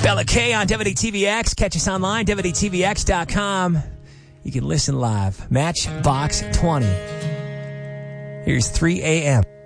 Bella K on WDTVX. Catch us online, WDTVX.com. You can listen live. Matchbox 20. Here's 3 a.m.